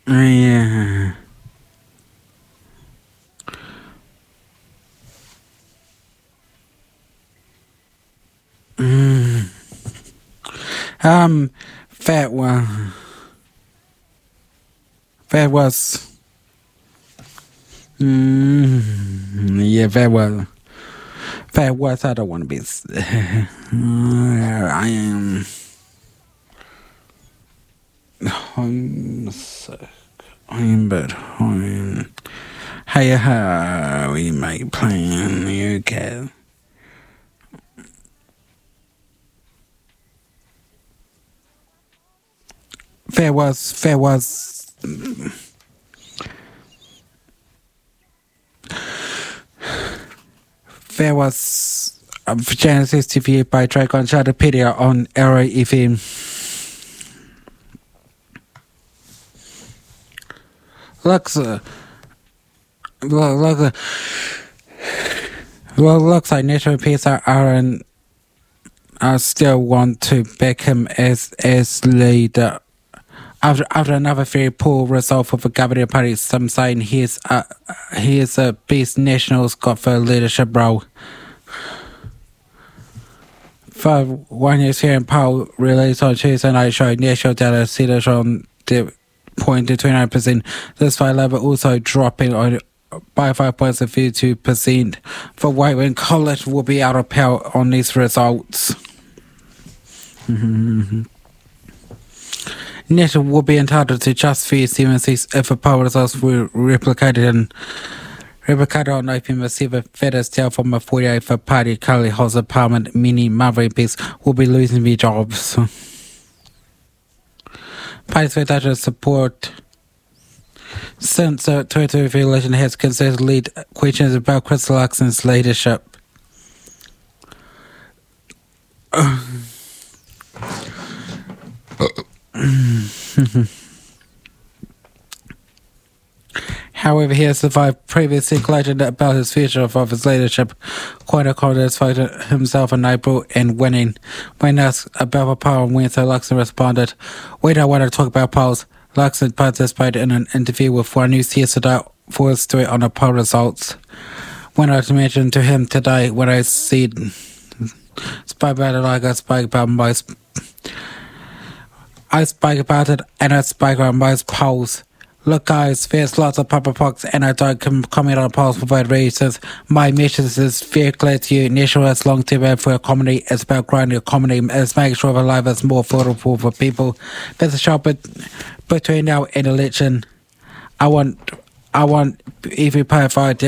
Yeah. Mm. That one. That was. Yeah, that was. That was. I don't want to be. I am. I'm sick. I'm but home. Hey, how we make plan. Okay. There was. There was Genesis TV by Dragon Shadowpedia on Arrow FM. Looks like Natural Peace are still want to back him as leader. After another very poor result for the Governing Party, some saying he is a best Nationals got for leadership role. For 1 year's hearing poll released on Tuesday night showed national data set on the 0.29%. This fight level also dropping by 5 points to 32%. For White College will be out of power on these results. National will be entitled to just 37 seats if the poll results were replicated on November 7th. Feathers tell from a 48 for party currently holds a parliament. Many Mother MPs will be losing their jobs. Parties with support since the 2023 election has considered lead questions about Chris Luxon's leadership. However, he has survived previous speculation about his future of his leadership. Quite Congress voted himself in April and winning. When asked about the poll on Wednesday, Luxon responded, "We don't want to talk about polls." Luxon participated in an interview with One News yesterday for his story on the poll results. When I mentioned to him today, when I said, spoke about it like I spoke about most, I spoke about it and I spoke about most polls. Look guys, there's lots of purple pox and I don't comment on polls for various reasons. My message is very clear to you. National has long term for a community. It's about growing the economy. It's making sure the life is more affordable for people. There's a shot between now and election. I want every part